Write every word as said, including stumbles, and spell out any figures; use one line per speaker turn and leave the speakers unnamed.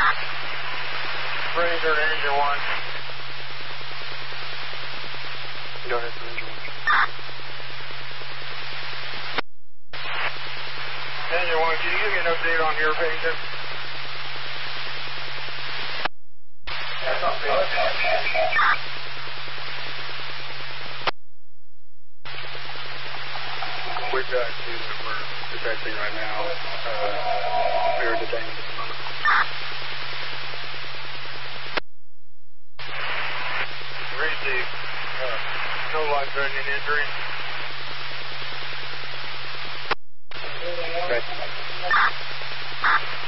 Ranger to engine one.
Go ahead for engine one.
Engine one, can you give me an update on your Pennington? That's not bad.
We've got two that we're detecting right now. Uh, we are detained at the moment.
Receive. Uh, no life-threatening injury.
Okay.